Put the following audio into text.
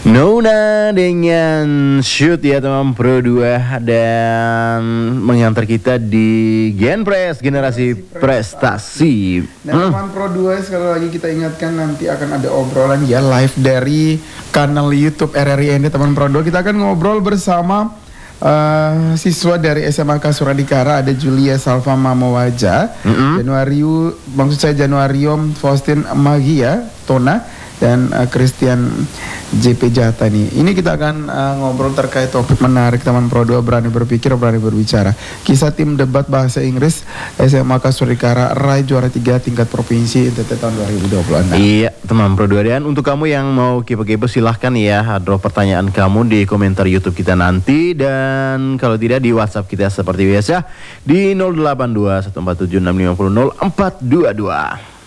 Nona dengan shoot ya teman Pro 2 dan mengantar kita di Genpres Generasi Prestasi. Nah teman Pro 2 sekali lagi kita ingatkan nanti akan ada obrolan ya live dari kanal YouTube RRI teman Pro 2. Kita akan ngobrol bersama siswa dari SMAK Suradikara, ada Julia Salva Mamowaja, Januarium Faustin Magia Tona dan Christian JP Jata nih. Ini kita akan ngobrol terkait topik menarik teman Pro 2, berani berpikir, berani berbicara. Kisah tim debat bahasa Inggris SMAK Suradikara raih juara 3 tingkat provinsi NTT tahun 2026. Iya, teman Pro 2, dan untuk kamu yang mau kepo-kepo silahkan ya drop pertanyaan kamu di komentar YouTube kita nanti, dan kalau tidak di WhatsApp kita seperti biasa di 082 147 650 0422.